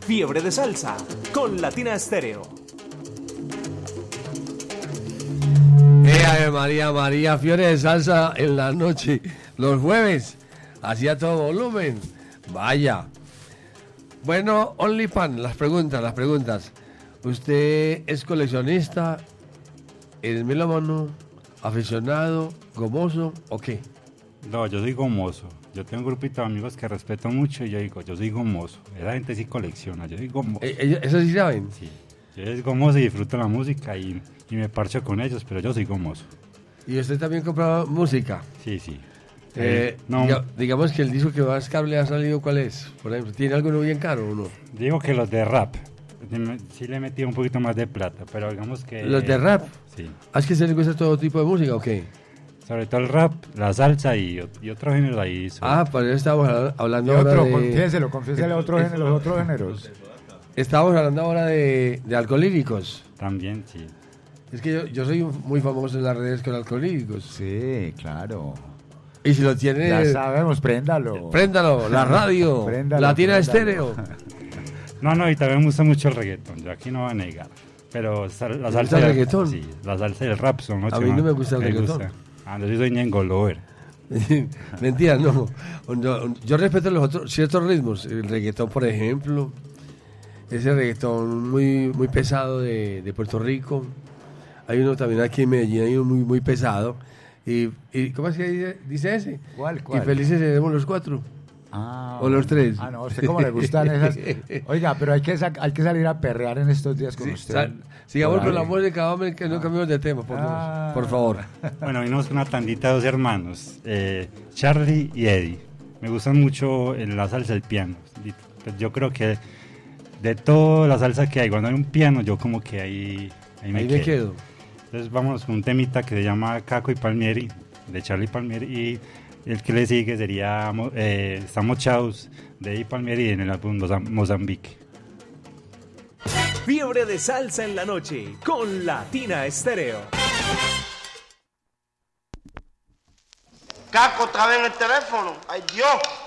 Fiebre de Salsa con Latina Estéreo. Ave María, María, Fiebre de Salsa en la noche, los jueves, hacía todo volumen. Vaya. Bueno, OnlyFans, las preguntas. ¿Usted es coleccionista, es melómano, aficionado, gomoso o qué? No, yo soy gomoso. Yo tengo un grupito de amigos que respeto mucho y yo digo, yo soy gomoso. Esa gente sí colecciona, yo soy gomoso. ¿Eso sí saben? Sí. Yo soy gomoso y disfruto la música y me parcho con ellos, pero yo soy gomoso. ¿Y usted también compra música? Sí, sí. Digamos que el disco que más caro ha salido, ¿cuál es? Por ejemplo, ¿tiene alguno bien caro o no? Digo que los de rap. Sí le he metido un poquito más de plata, pero digamos que... ¿Los de rap? Sí. ¿Es que se le gusta todo tipo de música o qué? Sobre todo el rap, la salsa y otro género ahí. Por eso estábamos hablando ahora de... Confiéselo, los otros géneros. Estábamos hablando ahora de alcohólicos. También, sí. Es que yo soy muy famoso en las redes con alcohólicos. Sí, claro. Y si lo tiene... Ya sabemos, préndalo. Préndalo, la radio, Latina Estéreo. No, y también me gusta mucho el reggaetón, yo aquí no voy a negar. Pero la salsa... ¿El reggaetón? Sí, la salsa y el rap son mucho A mí no me gusta el reggaetón. Yo soy Ñengo Lover. Mentira, no. Yo respeto los ciertos ritmos. El reggaetón, por ejemplo, ese reggaetón muy, muy pesado de Puerto Rico. Hay uno también aquí en Medellín, hay uno muy, muy pesado. Y ¿cómo es que dice ese? ¿Cuál? Y felices seremos los cuatro. O los tres. No, a usted cómo le gustan esas. Oiga, pero hay que salir a perrear en estos días con usted. Sigamos con la música, hombre, que no cambiemos de tema, por favor. Bueno, venimos con una tandita de dos hermanos, Charlie y Eddie. Me gustan mucho en la salsa el piano. Yo creo que de toda la salsa que hay, cuando hay un piano, yo como que ahí me quedo. Entonces vamos con un temita que se llama Caco y Palmieri, de Charlie Palmieri, y el que le sigue sería Estamos Chaos, de Eddie Palmieri, en el álbum Mozambique. Fiebre de Salsa en la noche con Latina Estéreo. Caco, otra vez en el teléfono. ¡Ay, Dios!